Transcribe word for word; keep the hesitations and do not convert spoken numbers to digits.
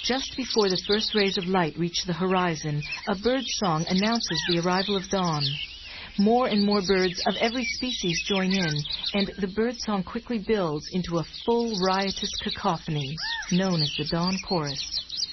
Just before the first rays of light reach the horizon, a bird song announces the arrival of dawn. More and more birds of every species join in, and the bird song quickly builds into a full riotous cacophony known as the dawn chorus.